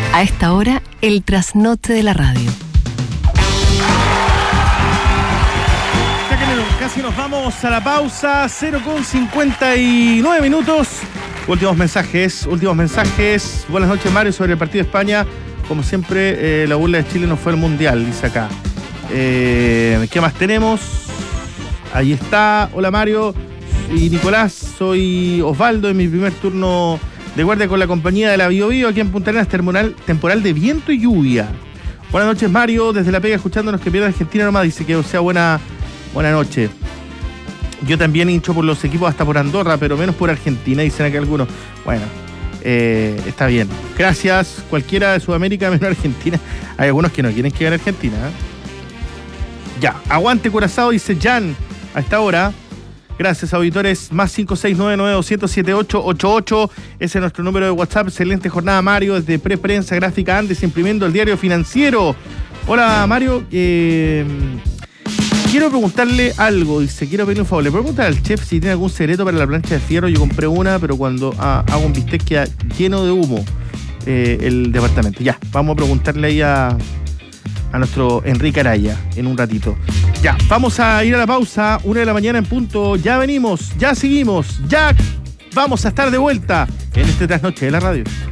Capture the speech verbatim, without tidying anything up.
A esta hora, el trasnoche de la radio. Casi nos vamos a la pausa, cero con cincuenta y nueve minutos. Últimos mensajes, últimos mensajes. Buenas noches, Mario, sobre el partido de España. Como siempre, eh, la burla de Chile no fue el mundial, dice acá. Eh, ¿Qué más tenemos? Ahí está. Hola, Mario y Nicolás. Soy Osvaldo en mi primer turno de guardia con la compañía de la Bio Bio aquí en Punta Arenas, temporal, temporal de viento y lluvia. Buenas noches, Mario, desde La Pega, escuchándonos, que pierda Argentina nomás. Dice que sea buena, buena noche. Yo también hincho por los equipos hasta por Andorra, pero menos por Argentina, dicen acá algunos. Bueno, eh, está bien. Gracias, cualquiera de Sudamérica menos Argentina. Hay algunos que no quieren que gane Argentina, ¿eh? Ya, aguante Curazao, dice Jan, a esta hora. Gracias, auditores. Más cinco seis nueve nueve dos cero siete siete ocho ocho ocho. Ese es nuestro número de WhatsApp. Excelente jornada, Mario, desde Preprensa Gráfica Andes, imprimiendo el diario financiero. Hola, Mario. Eh, quiero preguntarle algo. Dice, quiero pedirle un favor. Le puedo preguntar al chef si tiene algún secreto para la plancha de fierro. Yo compré una, pero cuando ah, hago un bistec queda lleno de humo eh, el departamento. Ya, vamos a preguntarle ahí a... a nuestro Enrique Araya en un ratito. Ya, vamos a ir a la pausa, una de la mañana en punto. Ya venimos, ya seguimos, ya vamos a estar de vuelta en este trasnoche de la radio.